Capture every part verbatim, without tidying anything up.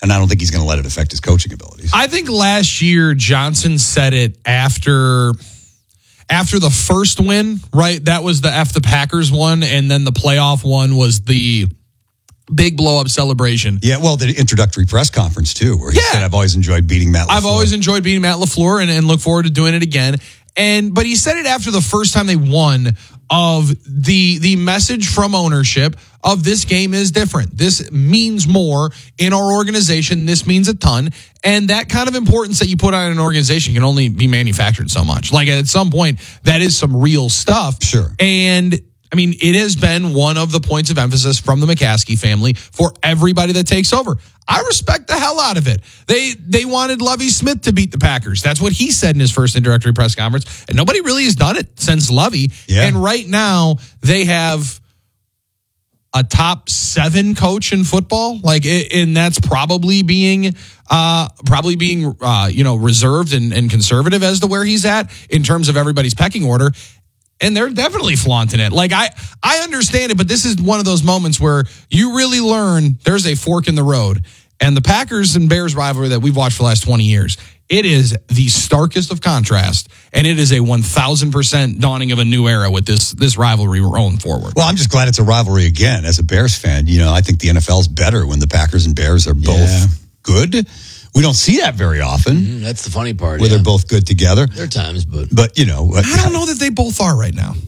And I don't think he's going to let it affect his coaching abilities. I think last year Johnson said it after after the first win, right? That was the F the Packers one, and then the playoff one was the big blow-up celebration. Yeah, well, the introductory press conference, too, where he yeah. said, I've always enjoyed beating Matt LaFleur. I've always enjoyed beating Matt LaFleur and, and look forward to doing it again. And But he said it after the first time they won of the the message from ownership of this game is different. This means more in our organization. This means a ton. And that kind of importance that you put on an organization can only be manufactured so much. Like at some point, that is some real stuff. Sure. And I mean, it has been one of the points of emphasis from the McCaskey family for everybody that takes over. I respect the hell out of it. They they wanted Lovie Smith to beat the Packers. That's what he said in his first introductory press conference. And nobody really has done it since Lovie. Yeah. And right now, they have a top seven coach in football. Like, and that's probably being uh, probably being uh, you know reserved and, and conservative as to where he's at in terms of everybody's pecking order. And they're definitely flaunting it. Like, I, I understand it, but this is one of those moments where you really learn there's a fork in the road. And the Packers and Bears rivalry that we've watched for the last twenty years, it is the starkest of contrast, and it is a one thousand percent dawning of a new era with this this rivalry rolling forward. Well, I'm just glad it's a rivalry again. As a Bears fan, you know, I think the N F L is better when the Packers and Bears are both yeah. good. We don't see that very often. Mm, that's the funny part. Where yeah. they're both good together. There are times, but but you know, I don't know that they both are right now.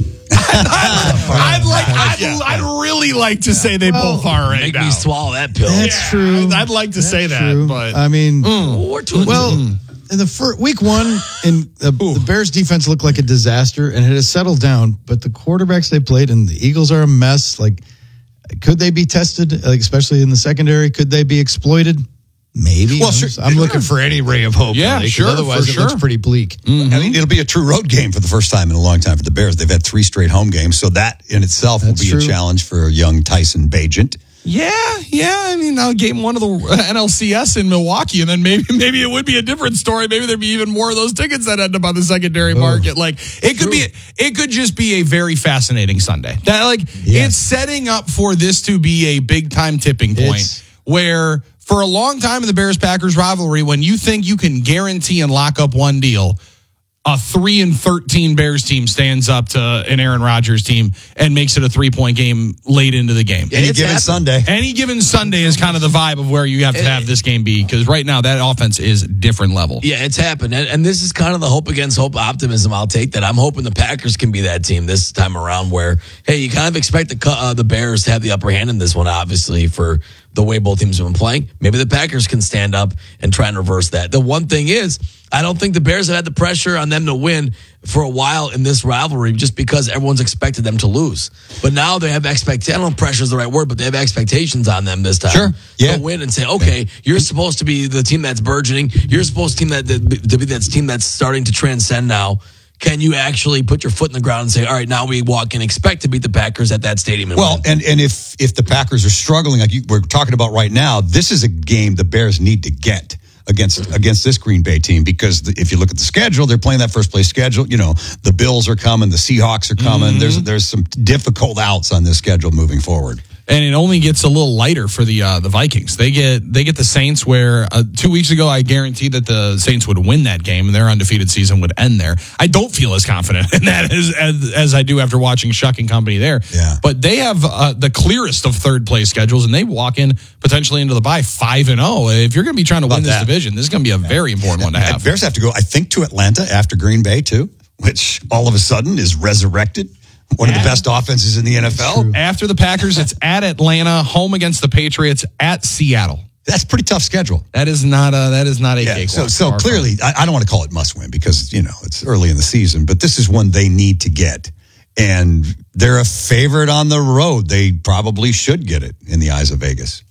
I'd, I'd like, I'd, I'd really like to say they well, both are right make now. me swallow that pill. That's yeah, true. I'd, I'd like to That's say that, true. but I mean, mm. we're too well, in the first, week one, in the, the Bears defense looked like a disaster, and it has settled down. But the quarterbacks they played, and the Eagles are a mess. Like, could they be tested? Like, especially in the secondary, could they be exploited? Maybe. Well, I'm, sure. I'm looking for any ray of hope. Yeah, really, sure, Otherwise, for it sure. looks pretty bleak. Mm-hmm. I mean, it'll be a true road game for the first time in a long time for the Bears. They've had three straight home games, so that in itself That's will be true. a challenge for young Tyson Bagent. Yeah, yeah. I mean, now game one of the N L C S in Milwaukee, and then maybe maybe it would be a different story. Maybe there'd be even more of those tickets that end up on the secondary market. Like it could be, it could just be a very fascinating Sunday. That like Yeah. it's setting up for this to be a big time tipping point It's- where for a long time in the Bears Packers rivalry, when you think you can guarantee and lock up one deal, a three and thirteen Bears team stands up to an Aaron Rodgers team and makes it a three point game late into the game. Yeah, Any it's given happened. Sunday. Any given Sunday is kind of the vibe of where you have to have this game be, because right now that offense is different level. Yeah, it's happened. And, and this is kind of the hope against hope optimism. I'll take that. I'm hoping the Packers can be that team this time around where, hey, you kind of expect the, uh, the Bears to have the upper hand in this one, obviously, for the way both teams have been playing. Maybe the Packers can stand up and try and reverse that. The one thing is, I don't think the Bears have had the pressure on them to win for a while in this rivalry just because everyone's expected them to lose. But now they have expectations. I don't know if pressure is the right word, but they have expectations on them this time. Sure. Yeah. To win and say, okay, you're supposed to be the team that's burgeoning. You're supposed to, team that, to be that team that's starting to transcend now. Can you actually put your foot in the ground and say, all right, now we walk and expect to beat the Packers at that stadium? And Well, win? and, and if if the Packers are struggling, like you, we're talking about right now, this is a game the Bears need to get against against this Green Bay team, because the, if you look at the schedule, they're playing that first place schedule. You know, the Bills are coming, the Seahawks are coming. Mm-hmm. There's there's some difficult outs on this schedule moving forward. And it only gets a little lighter for the uh, the Vikings. They get they get the Saints, where uh, two weeks ago I guaranteed that the Saints would win that game and their undefeated season would end there. I don't feel as confident in that as as, as I do after watching Shuck and company there. Yeah. But they have uh, the clearest of third place schedules, and they walk in potentially into the bye five and zero. If you're going to be trying to win this that? division, this is going to be a very important one to And have. Bears have to go, I think, to Atlanta after Green Bay too, which all of a sudden is resurrected. One of the best offenses in the N F L. After the Packers, it's at Atlanta, home against the Patriots, at Seattle. That's a pretty tough schedule. That is not a that is not a Yeah, cakewalk. so so Far from clearly, I, I don't want to call it must win because, you know, it's early in the season, but this is one they need to get. And they're a favorite on the road. They probably should get it in the eyes of Vegas.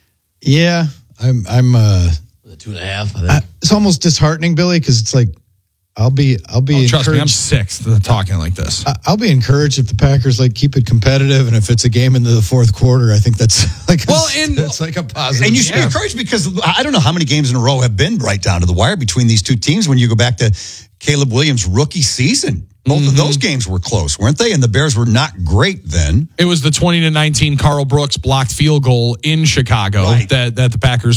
Yeah, I'm. I'm. Uh, two and a half, I think. I, it's almost disheartening, Billy, because it's like I'll be. I'll be. Oh, trust me, I'm encouraged- sixth talking like this. I- I'll be encouraged if the Packers like keep it competitive, and if it's a game into the fourth quarter, I think that's like Well, a, and- that's like a positive. And you should be step. encouraged because I don't know how many games in a row have been right down to the wire between these two teams when you go back to Caleb Williams' rookie season. Both Mm-hmm. of those games were close, weren't they? And the Bears were not great then. It was the twenty to nineteen Carl Brooks blocked field goal in Chicago Right. that, that the Packers